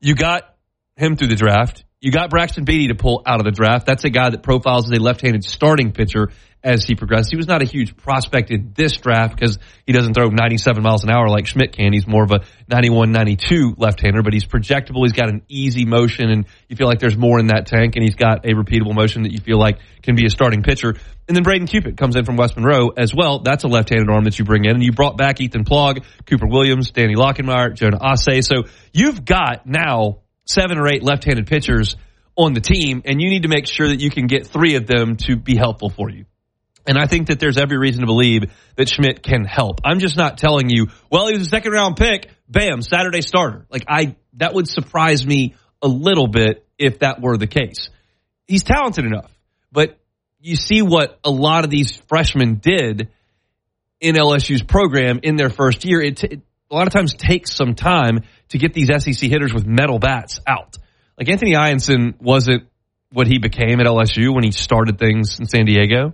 You got him through the draft. You got Braxton Beatty to pull out of the draft. That's a guy that profiles as a left-handed starting pitcher as he progressed. He was not a huge prospect in this draft because he doesn't throw 97 miles an hour like Schmidt can. He's more of a 91, 92 left-hander, but he's projectable. He's got an easy motion, and you feel like there's more in that tank, and he's got a repeatable motion that you feel like can be a starting pitcher. And then Braden Cupid comes in from West Monroe as well. That's a left-handed arm that you bring in. And you brought back Ethan Plog, Cooper Williams, Danny Lockenmeyer, Jonah Ase. So you've got now 7 or 8 left-handed pitchers on the team, and you need to make sure that you can get 3 of them to be helpful for you. And I think that there's every reason to believe that Schmidt can help. I'm just not telling you, well, he was a second-round pick, bam, Saturday starter. That would surprise me a little bit if that were the case. He's talented enough, but you see what a lot of these freshmen did in LSU's program in their first year. It a lot of times takes some time to get these SEC hitters with metal bats out. Like Anthony Ianson wasn't what he became at LSU when he started things in San Diego.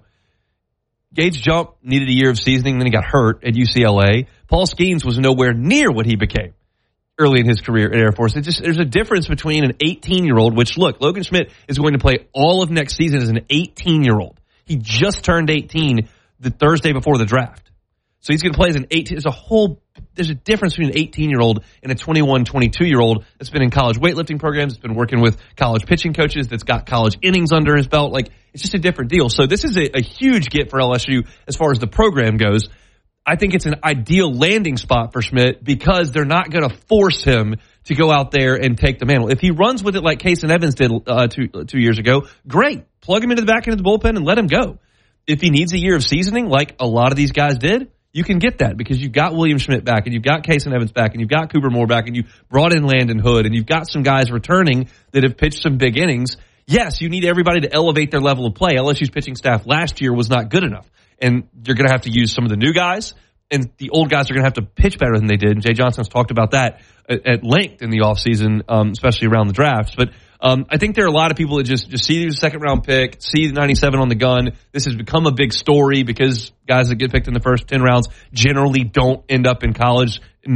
Gage Jump needed a year of seasoning, then he got hurt at UCLA. Paul Skeens was nowhere near what he became early in his career at Air Force. There's a difference between an 18-year-old, which, look, Logan Schmidt is going to play all of next season as an 18-year-old. He just turned 18 the Thursday before the draft. So he's going to play as an 18. There's a difference between an 18-year-old and a 21, 22-year-old that's been in college weightlifting programs, that's been working with college pitching coaches, that's got college innings under his belt. It's just a different deal. So this is a huge get for LSU as far as the program goes. I think it's an ideal landing spot for Schmidt because they're not going to force him to go out there and take the mantle. If he runs with it like Kason Evans did 2 years ago, great. Plug him into the back end of the bullpen and let him go. If he needs a year of seasoning like a lot of these guys did, you can get that because you've got William Schmidt back and you've got Kason Evans back and you've got Cooper Moore back and you brought in Landon Hood and you've got some guys returning that have pitched some big innings. Yes, you need everybody to elevate their level of play. LSU's pitching staff last year was not good enough. And you're going to have to use some of the new guys, and the old guys are going to have to pitch better than they did. And Jay Johnson's talked about that at length in the offseason, especially around the drafts. But I think there are a lot of people that just see the second-round pick, see the 97 on the gun. This has become a big story because guys that get picked in the first 10 rounds generally don't end up in college.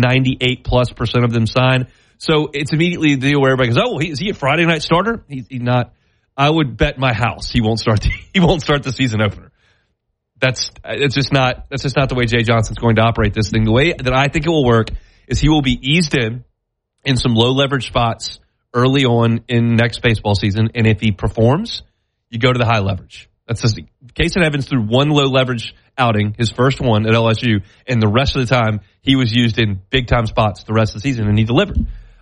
98+% of them sign. So it's immediately the deal where everybody goes, oh, is he a Friday night starter? He's not. I would bet my house he won't start the season opener. That's just not the way Jay Johnson's going to operate this thing. The way that I think it will work is he will be eased in some low leverage spots early on in next baseball season, and if he performs, you go to the high leverage. That's just Kason Evans threw one low leverage outing, his first one at LSU, and the rest of the time he was used in big time spots the rest of the season, and he delivered.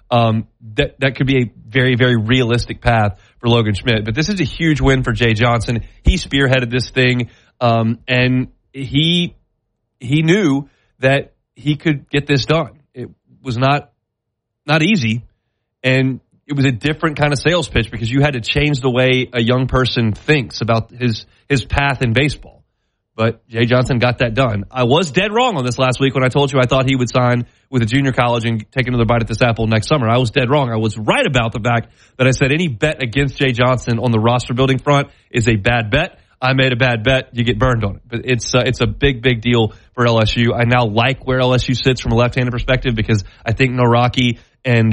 That could be a very, very realistic path for Logan Schmidt. But this is a huge win for Jay Johnson. He spearheaded this thing, and he knew that he could get this done. It was not easy, and it was a different kind of sales pitch because you had to change the way a young person thinks about his path in baseball. But Jay Johnson got that done. I was dead wrong on this last week when I told you I thought he would sign with a junior college and take another bite at this apple next summer. I was dead wrong. I was right about the fact that I said any bet against Jay Johnson on the roster building front is a bad bet. I made a bad bet. You get burned on it. But it's a big, big deal for LSU. I now like where LSU sits from a left-handed perspective because I think Noraki and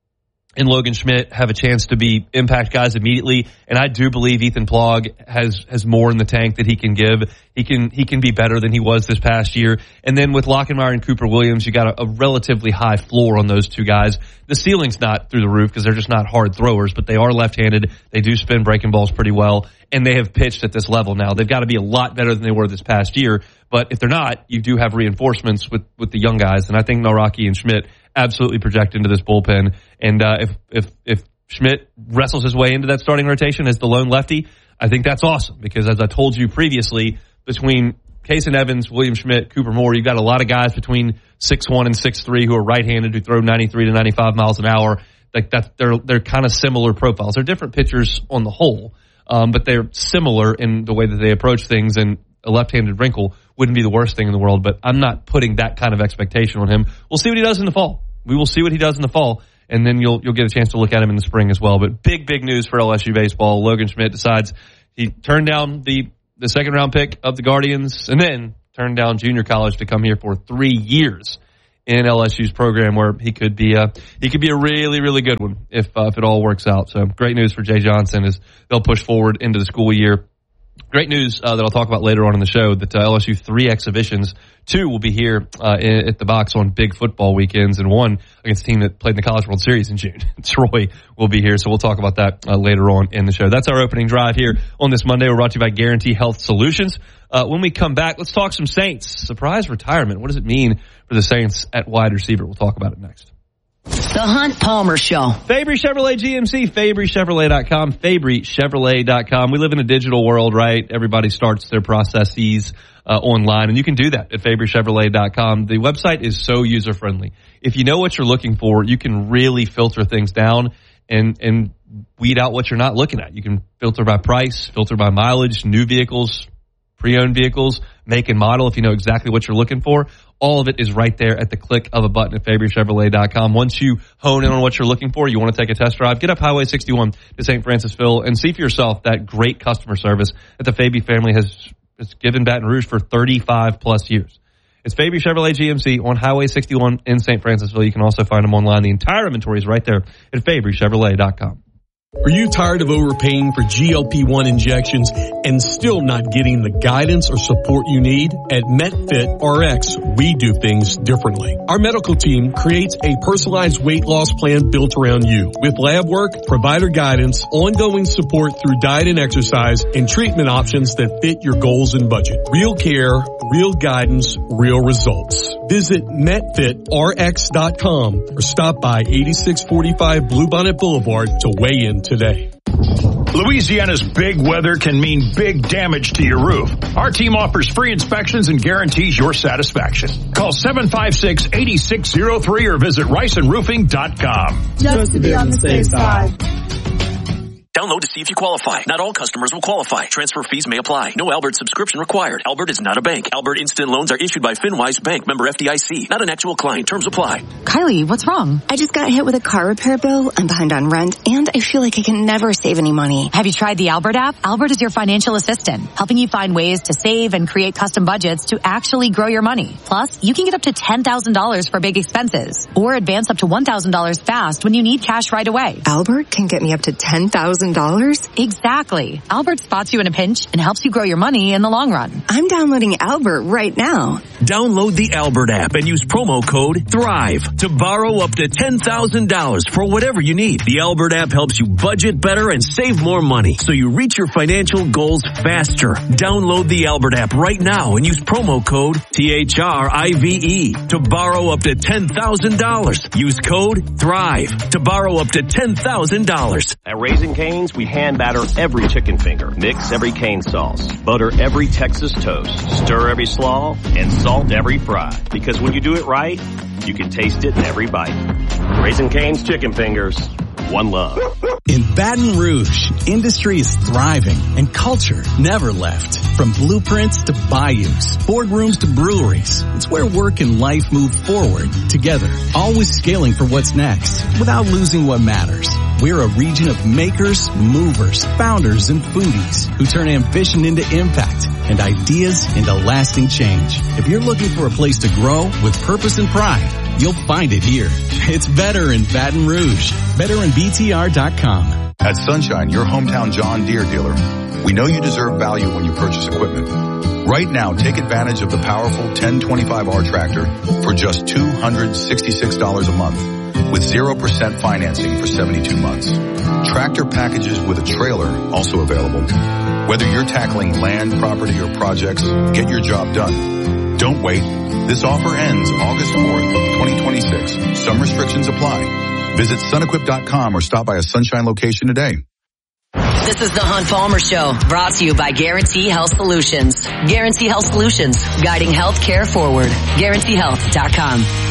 Logan Schmidt have a chance to be impact guys immediately. And I do believe Ethan Plog has more in the tank that he can give. He can be better than he was this past year. And then with Lockenmeyer and Cooper Williams, you got a relatively high floor on those two guys. The ceiling's not through the roof because they're just not hard throwers, but they are left-handed. They do spin breaking balls pretty well, and they have pitched at this level now. They've got to be a lot better than they were this past year. But if they're not, you do have reinforcements with the young guys. And I think Noraki and Schmidt absolutely project into this bullpen. And if Schmidt wrestles his way into that starting rotation as the lone lefty, I think that's awesome. Because as I told you previously, between Kason Evans, William Schmidt, Cooper Moore, you've got a lot of guys between 6'1" and 6'3" who are right-handed who throw 93 to 95 miles an hour. Like they're kind of similar profiles. They're different pitchers on the whole, but they're similar in the way that they approach things. And a left-handed wrinkle wouldn't be the worst thing in the world, but I'm not putting that kind of expectation on him. We'll see what he does in the fall. We will see what he does in the fall, and then you'll get a chance to look at him in the spring as well. But big news for LSU baseball. Logan Schmidt decides he turned down the second-round pick of the Guardians and then turned down junior college to come here for 3 years in LSU's program where he could be a really, really good one if it all works out. So great news for Jay Johnson as they'll push forward into the school year. Great news that I'll talk about later on in the show that LSU 3 exhibitions, 2 will be here at the box on big football weekends, and 1 against a team that played in the College World Series in June. Troy will be here, so we'll talk about that later on in the show. That's our opening drive here on this Monday. We're brought to you by Guarantee Health Solutions. When we come back, let's talk some Saints. Surprise retirement. What does it mean for the Saints at wide receiver? We'll talk about it next. The Hunt Palmer Show. Fabry Chevrolet GMC, FabryChevrolet.com, FabryChevrolet.com. We live in a digital world, right? Everybody starts their processes online, and you can do that at FabryChevrolet.com. The website is so user-friendly. If you know what you're looking for, you can really filter things down and weed out what you're not looking at. You can filter by price, filter by mileage, new vehicles, pre-owned vehicles, make and model if you know exactly what you're looking for. All of it is right there at the click of a button at FabryChevrolet.com. Once you hone in on what you're looking for, you want to take a test drive, get up Highway 61 to St. Francisville and see for yourself that great customer service that the Faby family has given Baton Rouge for 35 plus years. It's Fabry Chevrolet GMC on Highway 61 in St. Francisville. You can also find them online. The entire inventory is right there at FabryChevrolet.com. Are you tired of overpaying for GLP-1 injections and still not getting the guidance or support you need? At MetFit RX, we do things differently. Our medical team creates a personalized weight loss plan built around you with lab work, provider guidance, ongoing support through diet and exercise, and treatment options that fit your goals and budget. Real care, real guidance, real results. Visit MetFitRx.com or stop by 8645 Bluebonnet Boulevard to weigh in today. Louisiana's big weather can mean big damage to your roof. Our team offers free inspections and guarantees your satisfaction. Call 756-8603 or visit RiceandRoofing.com. Just to be on the safe side. Download to see if you qualify. Not all customers will qualify. Transfer fees may apply. No Albert subscription required. Albert is not a bank. Albert Instant Loans are issued by FinWise Bank, member FDIC. Not an actual client. Terms apply. Kylie, what's wrong? I just got hit with a car repair bill. I'm behind on rent, and I feel like I can never save any money. Have you tried the Albert app? Albert is your financial assistant, helping you find ways to save and create custom budgets to actually grow your money. Plus, you can get up to $10,000 for big expenses, or advance up to $1,000 fast when you need cash right away. Albert can get me up to $10,000? Exactly. Albert spots you in a pinch and helps you grow your money in the long run. I'm downloading Albert right now. Download the Albert app and use promo code THRIVE to borrow up to $10,000 for whatever you need. The Albert app helps you budget better and save more money so you reach your financial goals faster. Download the Albert app right now and use promo code THRIVE to borrow up to $10,000. Use code THRIVE to borrow up to $10,000. At Raising Cane's, we hand batter every chicken finger, mix every cane sauce, butter every Texas toast, stir every slaw, and salt every fry. Because when you do it right, you can taste it in every bite. Raising Cane's chicken fingers, one love. In Baton Rouge, industry is thriving and culture never left. From blueprints to bayous, boardrooms to breweries, it's where work and life move forward together, always scaling for what's next without losing what matters. We're a region of makers, movers, founders, and foodies who turn ambition into impact and ideas into lasting change. If you're looking for a place to grow with purpose and pride, you'll find it here. It's better in Baton Rouge. BetterInBTR.com. At Sunshine, your hometown John Deere dealer, we know you deserve value when you purchase equipment. Right now, take advantage of the powerful 1025R tractor for just $266 a month with 0% financing for 72 months. Tractor packages with a trailer also available. Whether you're tackling land, property, or projects, get your job done. Don't wait. This offer ends August 4th, 2026. Some restrictions apply. Visit sunequip.com or stop by a Sunshine location today. This is the Hunt Palmer Show, brought to you by Guarantee Health Solutions. Guarantee Health Solutions, guiding health care forward. GuaranteeHealth.com.